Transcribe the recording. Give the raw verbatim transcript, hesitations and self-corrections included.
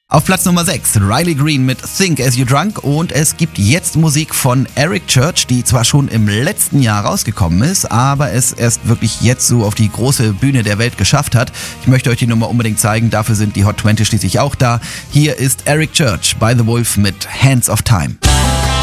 Auf Platz Nummer sechs, Riley Green mit Think As You Drunk, und es gibt jetzt Musik von Eric Church, die zwar schon im letzten Jahr rausgekommen ist, aber es erst wirklich jetzt so auf die große Bühne der Welt geschafft hat. Ich möchte euch die Nummer unbedingt zeigen, dafür sind die Hot zwanzig schließlich auch da. Hier ist Eric Church bei The Wolf mit Hands of Time.